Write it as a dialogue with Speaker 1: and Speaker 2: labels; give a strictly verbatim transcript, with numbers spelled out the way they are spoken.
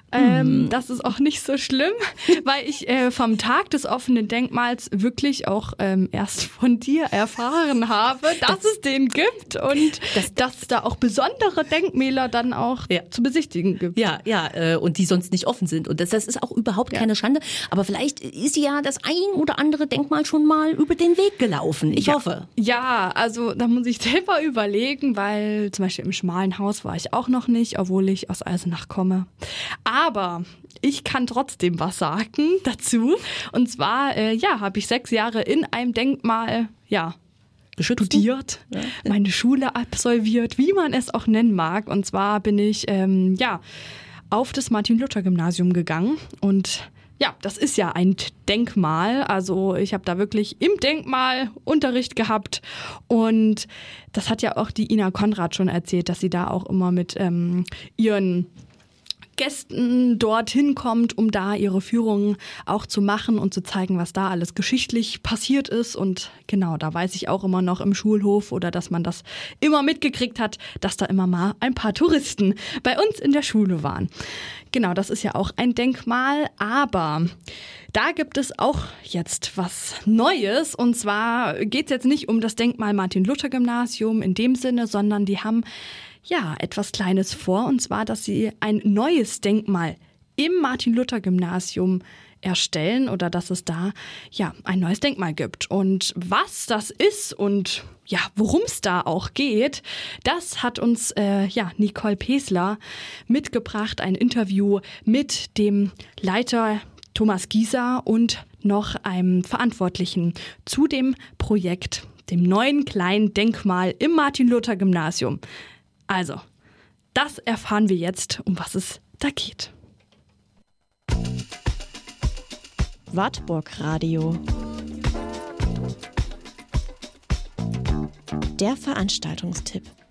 Speaker 1: Ähm, hm. Das ist auch nicht so schlimm, weil ich äh, vom Tag des offenen Denkmals wirklich auch ähm, erst von dir erfahren habe, dass das, es den gibt und das, dass es da auch besondere Denkmäler dann auch ja. zu besichtigen gibt.
Speaker 2: Ja, ja, äh, und die sonst nicht offen sind. Und das, das ist auch überhaupt ja. keine Schande. Aber vielleicht ist ja das ein oder andere Denkmal schon mal über den Weg gelaufen. Ich
Speaker 1: ja.
Speaker 2: hoffe.
Speaker 1: Ja, also da muss ich selber überlegen, weil zum Beispiel im Schmalen Haus war ich auch noch nicht, obwohl ich aus Eisenach komme. Aber ich kann trotzdem was sagen dazu. Und zwar, äh, ja, habe ich sechs Jahre in einem Denkmal, ja, studiert, ja. meine Schule absolviert, wie man es auch nennen mag. Und zwar bin ich, ähm, ja, auf das Martin-Luther-Gymnasium gegangen und ja, das ist ja ein Denkmal. Also ich habe da wirklich im Denkmal Unterricht gehabt und das hat ja auch die Ina Konrad schon erzählt, dass sie da auch immer mit ähm, ihren Gästen dorthin kommt, um da ihre Führungen auch zu machen und zu zeigen, was da alles geschichtlich passiert ist. Und genau, da weiß ich auch immer noch im Schulhof oder dass man das immer mitgekriegt hat, dass da immer mal ein paar Touristen bei uns in der Schule waren. Genau, das ist ja auch ein Denkmal, aber da gibt es auch jetzt was Neues. Und zwar geht es jetzt nicht um das Denkmal Martin-Luther-Gymnasium in dem Sinne, sondern die haben ja etwas Kleines vor. Und zwar, dass sie ein neues Denkmal im Martin-Luther-Gymnasium erstellen oder dass es da ja ein neues Denkmal gibt. Und was das ist und ja, worum es da auch geht, das hat uns äh, ja Nicole Pesler mitgebracht. Ein Interview mit dem Leiter Thomas Gieser und noch einem Verantwortlichen zu dem Projekt, dem neuen kleinen Denkmal im Martin-Luther-Gymnasium. Also, das erfahren wir jetzt, um was es da geht.
Speaker 3: Wartburg Radio. Der Veranstaltungstipp.